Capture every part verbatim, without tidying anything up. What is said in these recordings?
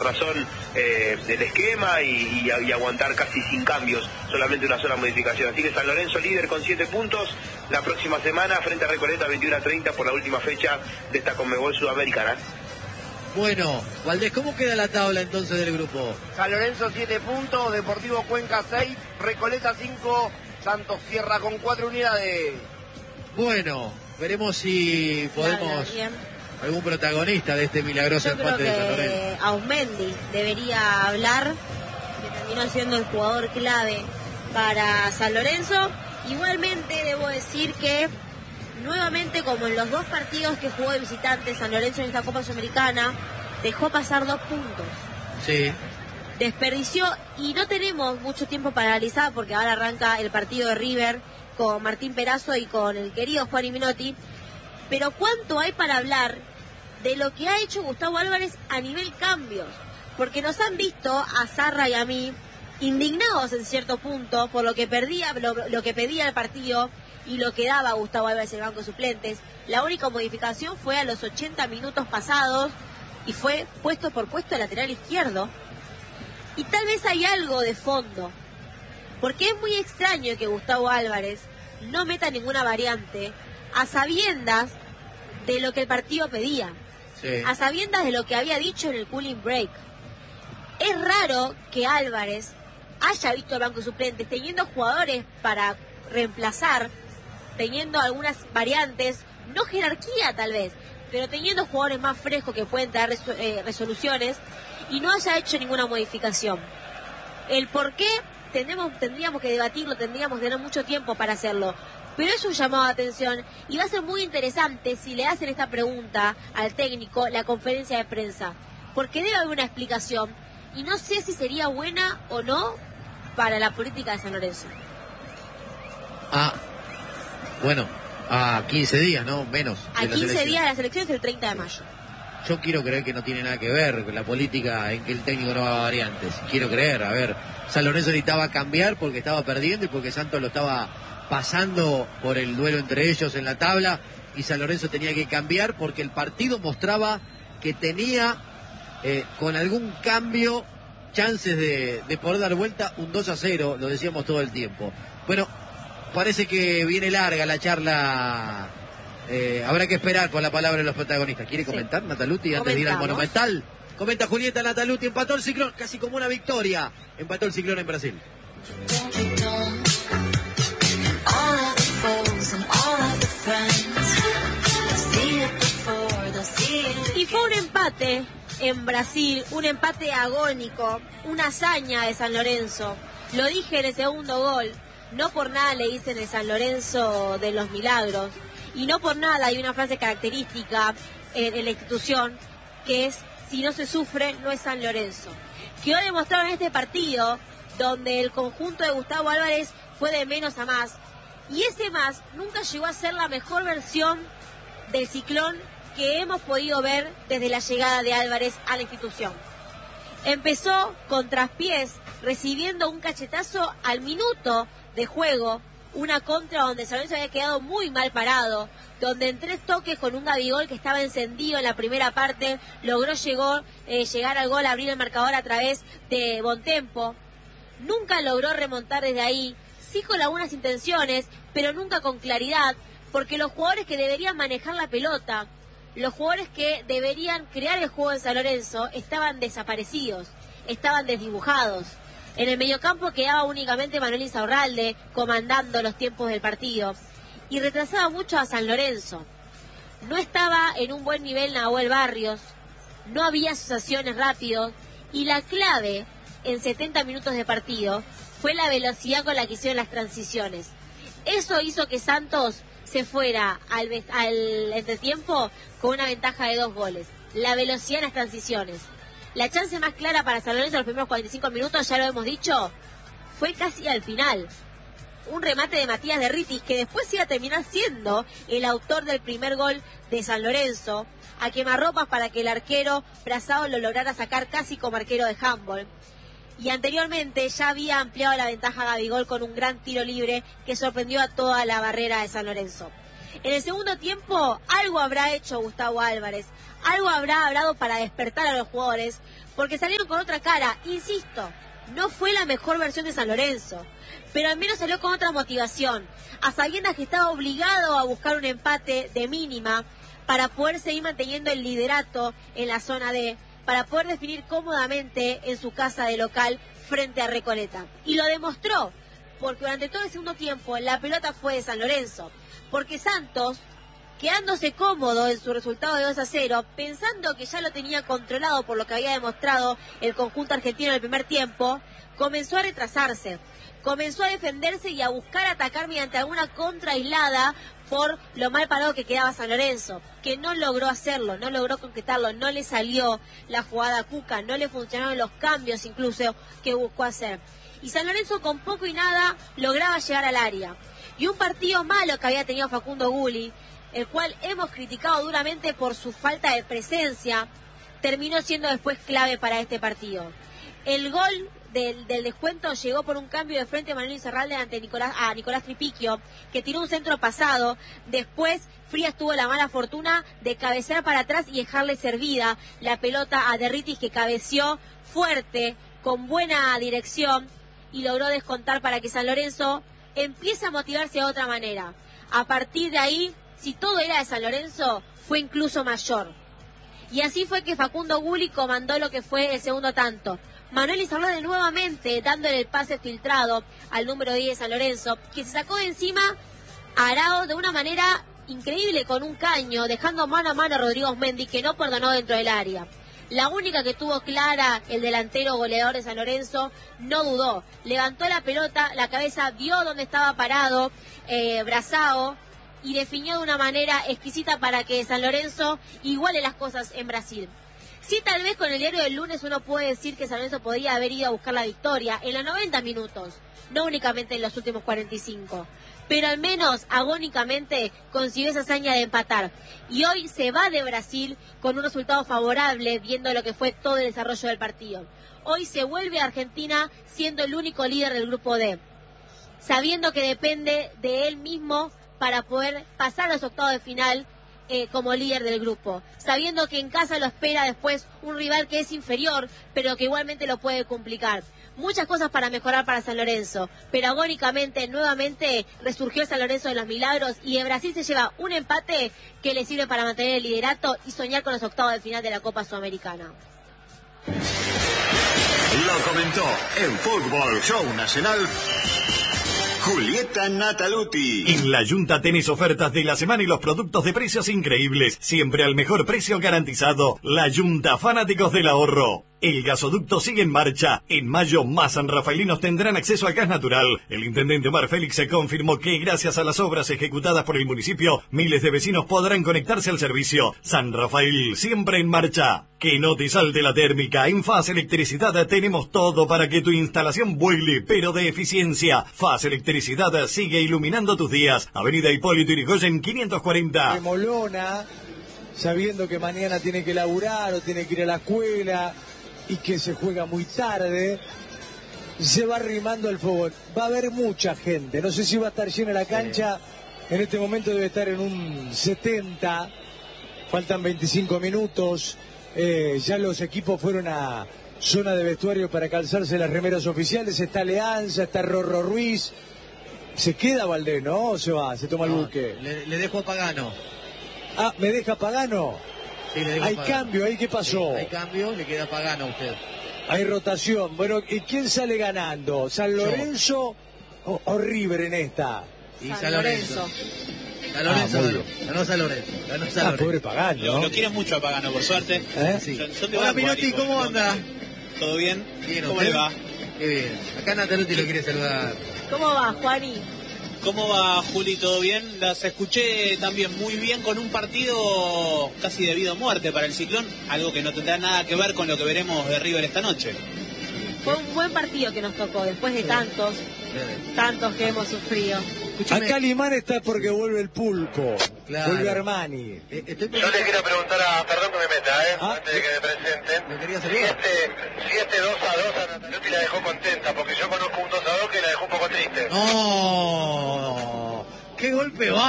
razón eh, del esquema y, y, y aguantar casi sin cambios, solamente una sola modificación. Así que San Lorenzo líder con siete puntos la próxima semana frente a Recoleta veintiuno a treinta por la última fecha de esta Conmebol Sudamericana. Bueno, Valdés, ¿cómo queda la tabla entonces del grupo? San Lorenzo siete puntos, Deportivo Cuenca seis, Recoleta cinco, Santos cierra con cuatro unidades. Bueno, veremos si podemos... algún protagonista de este milagroso Yo creo empate que de San Lorenzo. Ausmendi debería hablar, que terminó siendo el jugador clave para San Lorenzo. Igualmente debo decir que nuevamente, como en los dos partidos que jugó de visitante San Lorenzo en esta Copa Sudamericana, dejó pasar dos puntos. Sí. Desperdició, y no tenemos mucho tiempo para analizar porque ahora arranca el partido de River con Martín Perazo y con el querido Juan Minotti. Pero ¿cuánto hay para hablar de lo que ha hecho Gustavo Álvarez a nivel cambios? Porque nos han visto a Zarra y a mí indignados en cierto punto por lo que perdía, lo, lo que pedía el partido y lo que daba Gustavo Álvarez en el banco de suplentes. La única modificación fue a los ochenta minutos pasados y fue puesto por puesto el lateral izquierdo. Y tal vez hay algo de fondo, porque es muy extraño que Gustavo Álvarez no meta ninguna variante a sabiendas de lo que el partido pedía, sí. a sabiendas de lo que había dicho en el cooling break. Es raro que Álvarez haya visto el banco de suplentes, teniendo jugadores para reemplazar, teniendo algunas variantes, no jerarquía tal vez, pero teniendo jugadores más frescos que pueden traer resu- eh, resoluciones, y no haya hecho ninguna modificación. El por qué tendríamos, tendríamos que debatirlo, tendríamos que tener mucho tiempo para hacerlo. Pero es un llamado de atención y va a ser muy interesante si le hacen esta pregunta al técnico, la conferencia de prensa, porque debe haber una explicación y no sé si sería buena o no para la política de San Lorenzo. Ah, bueno, a quince días, ¿no? Menos. A quince días de las elecciones, el treinta de mayo. Yo quiero creer que no tiene nada que ver con la política en que el técnico no haga variantes. Quiero creer, a ver, San Lorenzo necesitaba cambiar porque estaba perdiendo y porque Santos lo estaba pasando por el duelo entre ellos en la tabla, y San Lorenzo tenía que cambiar porque el partido mostraba que tenía eh, con algún cambio chances de, de poder dar vuelta un dos a cero, lo decíamos todo el tiempo. Bueno, parece que viene larga la charla, eh, habrá que esperar por la palabra de los protagonistas. ¿Quiere comentar, sí. Nataluti, antes de ir al Monumental? Comenta Julieta Nataluti, empató el Ciclón, casi como una victoria, empató el Ciclón en Brasil. Y fue un empate en Brasil, un empate agónico, una hazaña de San Lorenzo. Lo dije en el segundo gol, no por nada le dicen el San Lorenzo de los milagros, y no por nada hay una frase característica en, en la institución, que es: si no se sufre, no es San Lorenzo. Quedó demostrado en este partido, donde el conjunto de Gustavo Álvarez fue de menos a más, y ese más nunca llegó a ser la mejor versión del Ciclón que hemos podido ver desde la llegada de Álvarez a la institución. Empezó con traspiés, recibiendo un cachetazo al minuto de juego, una contra donde San Lorenzo había quedado muy mal parado, donde en tres toques con un Gabigol que estaba encendido en la primera parte, logró llegó, eh, llegar al gol, abrir el marcador a través de Bontempo. Nunca logró remontar desde ahí, sí con algunas intenciones, pero nunca con claridad, porque los jugadores que deberían manejar la pelota, los jugadores que deberían crear el juego en San Lorenzo, estaban desaparecidos, estaban desdibujados. En el mediocampo quedaba únicamente Manuel Insaurralde comandando los tiempos del partido, y retrasaba mucho a San Lorenzo. No estaba en un buen nivel Nahuel Barrios, no había asociaciones rápidos, y la clave en setenta minutos de partido fue la velocidad con la que hicieron las transiciones. Eso hizo que Santos se fuera al, al entretiempo con una ventaja de dos goles. La velocidad en las transiciones. La chance más clara para San Lorenzo en los primeros cuarenta y cinco minutos, ya lo hemos dicho, fue casi al final. Un remate de Matías Derritis, que después iba a terminar siendo el autor del primer gol de San Lorenzo, a quemarropas para que el arquero Brazao lo lograra sacar casi como arquero de handball. Y anteriormente ya había ampliado la ventaja Gabigol con un gran tiro libre que sorprendió a toda la barrera de San Lorenzo. En el segundo tiempo, algo habrá hecho Gustavo Álvarez, algo habrá hablado para despertar a los jugadores, porque salieron con otra cara. Insisto, no fue la mejor versión de San Lorenzo, pero al menos salió con otra motivación, a sabiendas que estaba obligado a buscar un empate de mínima para poder seguir manteniendo el liderato en la zona D, para poder definir cómodamente en su casa de local frente a Recoleta. Y lo demostró, porque durante todo el segundo tiempo la pelota fue de San Lorenzo, porque Santos, quedándose cómodo en su resultado de dos a cero, pensando que ya lo tenía controlado por lo que había demostrado el conjunto argentino en el primer tiempo, comenzó a retrasarse, comenzó a defenderse y a buscar atacar mediante alguna contra aislada por lo mal parado que quedaba San Lorenzo, que no logró hacerlo, no logró concretarlo, no le salió la jugada a Cuca, no le funcionaron los cambios incluso que buscó hacer. Y San Lorenzo con poco y nada lograba llegar al área. Y un partido malo que había tenido Facundo Gulli, el cual hemos criticado duramente por su falta de presencia, terminó siendo después clave para este partido. El gol del, del descuento llegó por un cambio de frente de Manuel Izarralde ante Nicolás, a Nicolás Tripiquio, que tiró un centro pasado. Después Frías tuvo la mala fortuna de cabecear para atrás y dejarle servida la pelota a Derritis, que cabeció fuerte, con buena dirección, y logró descontar para que San Lorenzo empiece a motivarse de otra manera. A partir de ahí, si todo era de San Lorenzo, fue incluso mayor. Y así fue que Facundo Gulli comandó lo que fue el segundo tanto. Manuel Izarralde nuevamente dándole el pase filtrado al número diez de San Lorenzo, que se sacó de encima a Arao de una manera increíble con un caño, dejando mano a mano a Rodrigo Osmendi, que no perdonó dentro del área. La única que tuvo clara el delantero goleador de San Lorenzo, no dudó, levantó la pelota, la cabeza, vio dónde estaba parado eh, Brazao, y definió de una manera exquisita para que San Lorenzo iguale las cosas en Brasil. Sí, tal vez con el diario del lunes uno puede decir que San Lorenzo podría haber ido a buscar la victoria en los noventa minutos, no únicamente en los últimos cuarenta y cinco, pero al menos agónicamente consiguió esa hazaña de empatar. Y hoy se va de Brasil con un resultado favorable, viendo lo que fue todo el desarrollo del partido. Hoy se vuelve a Argentina siendo el único líder del grupo D, sabiendo que depende de él mismo para poder pasar a los octavos de final eh, como líder del grupo, sabiendo que en casa lo espera después un rival que es inferior, pero que igualmente lo puede complicar. Muchas cosas para mejorar para San Lorenzo, pero agónicamente nuevamente resurgió San Lorenzo de los milagros, y de Brasil se lleva un empate que le sirve para mantener el liderato y soñar con los octavos de final de la Copa Sudamericana. Lo comentó en Fútbol Show Nacional Julieta Nataluti. En la Junta tenés ofertas de la semana y los productos de precios increíbles, siempre al mejor precio garantizado. La Junta, fanáticos del ahorro. El gasoducto sigue en marcha. En mayo, más sanrafaelinos tendrán acceso al gas natural. El intendente Omar Félix se confirmó que, gracias a las obras ejecutadas por el municipio, miles de vecinos podrán conectarse al servicio. San Rafael, siempre en marcha. Que no te salte la térmica. En Faz Electricidad tenemos todo para que tu instalación vuele, pero de eficiencia. Faz Electricidad sigue iluminando tus días. Avenida Hipólito Yrigoyen quinientos cuarenta. De Molona, sabiendo que mañana tiene que laburar o tiene que ir a la escuela y que se juega muy tarde, se va arrimando el fogón. Va a haber mucha gente, no sé si va a estar llena la cancha, sí. En este momento debe estar en un setenta, faltan veinticinco minutos, eh, ya los equipos fueron a zona de vestuario para calzarse las remeras oficiales, está Leanza, está Rorro Ruiz, se queda Valdés, ¿no? ¿O se va? ¿Se toma el no, buque? Le, le dejo a Pagano. Ah, ¿me deja Pagano? Sí, le dejo hay Pagano. Cambio, ¿ahí qué pasó? Sí, hay cambio, le queda Pagano a usted. Hay rotación. Bueno, ¿y quién sale ganando? ¿San Lorenzo o, o River en esta? Y San San Lorenzo. Lorenzo. San Lorenzo Ah, ganó. Ganó San Lorenzo. Ganó San Ah, Lorenzo. pobre Pagano, Lo, ¿no? lo quiero mucho a Pagano, por suerte. ¿Eh? Sí. Yo, yo te Hola, banco, Pinotti, Ari, ¿cómo por- anda? ¿Todo bien? Bien, ¿Cómo ¿usted? le va? Qué bien. Acá Nataluti lo quiere saludar. ¿Cómo va, Juani? ¿Cómo va, Juli? ¿Todo bien? Las escuché también muy bien, con un partido casi de vida o muerte para el Ciclón, algo que no tendrá nada que ver con lo que veremos de River esta noche. Fue un buen partido que nos tocó, después de tantos, tantos que hemos sufrido. Escúchame. Acá Limán está porque vuelve el Pulpo, Claro. vuelve Armani. Eh, estoy Yo le quiero preguntar a, perdón que me meta, ¿eh? Ah. Antes de que me presenten. ¿Me quería Si saludar? este, si este dos a dos a Nataluti la dejó contenta, porque yo conozco un dos a dos que la dejó un poco triste. No, qué golpe bajo,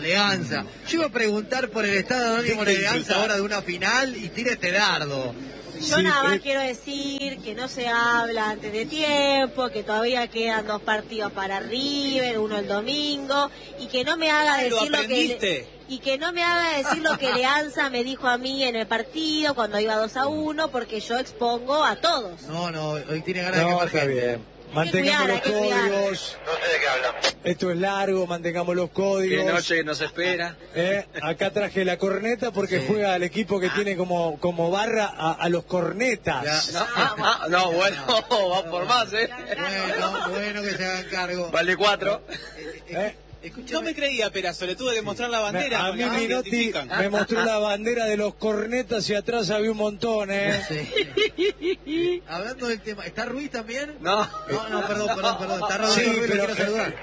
Leanza. Yo iba a preguntar por el estado de ánimo de Leanza ahora de una final y tira este dardo. Yo sí, nada más eh... quiero decir que no se habla antes de tiempo, que todavía quedan dos partidos para River, uno el domingo, y que no me haga ah, decir lo lo que y que no me haga decir lo que Leanza me dijo a mí en el partido cuando iba dos a uno, porque yo expongo a todos. No, no, hoy tiene ganas no, de que está bien. Mantengamos los códigos. No sé de qué hablan. Esto es largo, mantengamos los códigos. Qué noche nos espera. Eh, acá traje la corneta porque sí. Juega el equipo que ah. tiene como, como barra a, a los cornetas. No, ah, ah, no bueno, no, va por más, ¿eh? Bueno, bueno que se hagan cargo. Vale cuatro. Eh, eh, Escúchame. No me creía, Perazo, le tuve que mostrar la bandera. A mí Minotti me mostró la bandera de los cornetas y atrás había un montón, ¿eh? Sí. Hablando del tema, ¿está Ruiz también? No. No, no, perdón, perdón, perdón. Está Ruiz, sí, Ruiz, pero quiero saludar.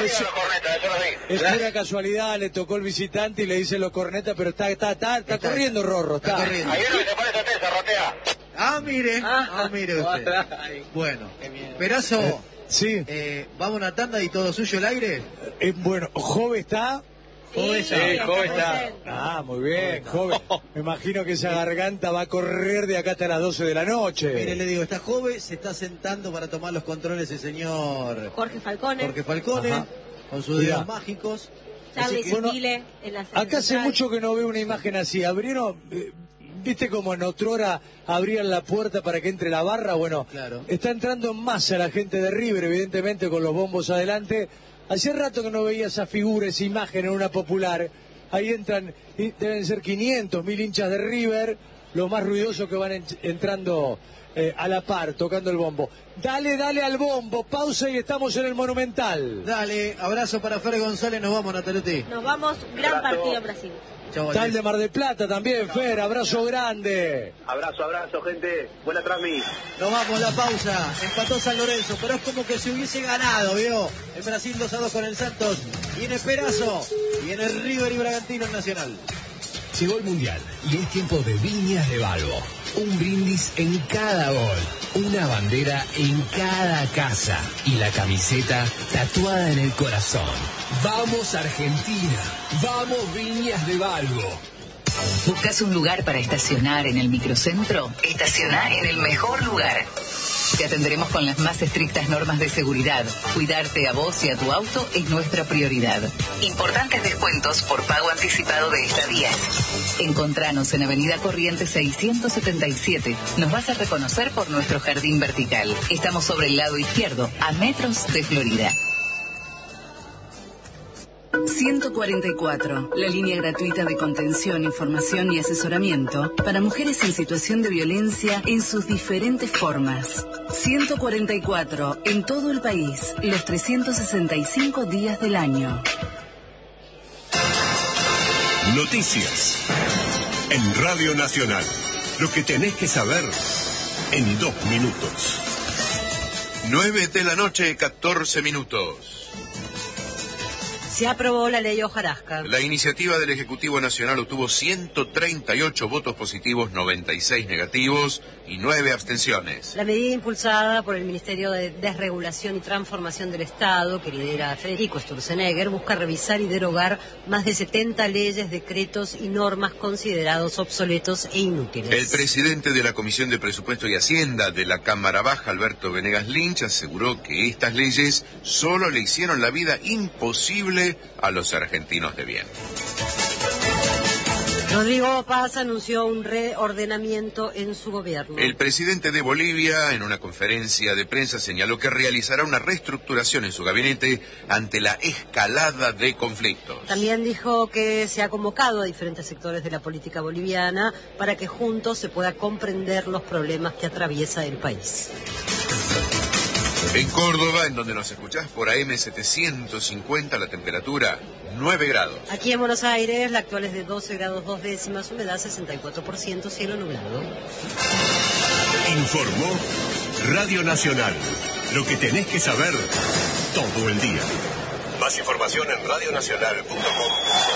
Es pura casualidad, le tocó el visitante y le dice los cornetas, pero está, está, está, está, está corriendo Rorro, está. está corriendo. Hay uno que se parece a Tessa, rotea. Ah, mire, ah, mire usted. Bueno, Perazo. Sí. Eh, ¿Vamos a una tanda y todo suyo el aire? Eh, bueno, Jove está. Jove sí, está. Jove está. Ah, muy bien, Jove. Me imagino que esa garganta va a correr de acá hasta las doce de la noche. Mire, le digo, está Jove, se está sentando para tomar los controles el señor Jorge Falcone. Jorge Falcone, ajá, con sus dedos mágicos. Charlie Civile en la acá hace mucho que no veo una imagen así. Abrieron. Eh, ¿Viste como en otrora abrían la puerta para que entre la barra? Bueno, claro. Está entrando en masa la gente de River, evidentemente, con los bombos adelante. Hace rato que no veía esa figura, esa imagen en una popular. Ahí entran, deben ser quinientos, mil hinchas de River, los más ruidosos que van en, entrando eh, a la par, tocando el bombo. Dale, dale al bombo, pausa y estamos en el Monumental. Dale, abrazo para Fer González, nos vamos, Nataluti. Nos vamos, gran abrazo. Partido en Brasil. Está el de Mar del Plata también, Fer, abrazo grande. Abrazo, abrazo, gente. Buena transmisión. Nos vamos, la pausa. Empató San Lorenzo, pero es como que se hubiese ganado, ¿vio? En Brasil dos a dos con el Santos. Viene Perazo, viene River y Bragantino en Nacional. Llegó el Mundial y es tiempo de Viñas de Balbo. Un brindis en cada gol, una bandera en cada casa y la camiseta tatuada en el corazón. ¡Vamos Argentina! ¡Vamos Viñas de Balbo! ¿Buscas un lugar para estacionar en el microcentro? Estacioná en el mejor lugar. Te atenderemos con las más estrictas normas de seguridad. Cuidarte a vos y a tu auto es nuestra prioridad. Importantes descuentos por pago anticipado de estadías. Encontranos en Avenida Corrientes seiscientos setenta y siete. Nos vas a reconocer por nuestro jardín vertical. Estamos sobre el lado izquierdo, a metros de Florida. ciento cuarenta y cuatro, la línea gratuita de contención, información y asesoramiento para mujeres en situación de violencia en sus diferentes formas. ciento cuarenta y cuatro, en todo el país, los trescientos sesenta y cinco días del año. Noticias en Radio Nacional. Lo que tenés que saber en dos minutos. nueve de la noche, catorce minutos. Se aprobó la ley hojarasca. La iniciativa del Ejecutivo Nacional obtuvo ciento treinta y ocho votos positivos, noventa y seis negativos y nueve abstenciones. La medida impulsada por el Ministerio de Desregulación y Transformación del Estado, que lidera Federico Sturzenegger, busca revisar y derogar más de setenta leyes, decretos y normas considerados obsoletos e inútiles. El presidente de la Comisión de Presupuesto y Hacienda de la Cámara Baja, Alberto Venegas Lynch, aseguró que estas leyes solo le hicieron la vida imposible a los argentinos de bien. Rodrigo Paz anunció un reordenamiento en su gobierno. El presidente de Bolivia, en una conferencia de prensa, señaló que realizará una reestructuración en su gabinete ante la escalada de conflictos. También dijo que se ha convocado a diferentes sectores de la política boliviana para que juntos se pueda comprender los problemas que atraviesa el país. En Córdoba, en donde nos escuchás por A M setecientos cincuenta, la temperatura nueve grados. Aquí en Buenos Aires, la actual es de doce grados dos décimas, humedad sesenta y cuatro por ciento, cielo nublado. Informó Radio Nacional. Lo que tenés que saber todo el día. Más información en radio nacional punto com.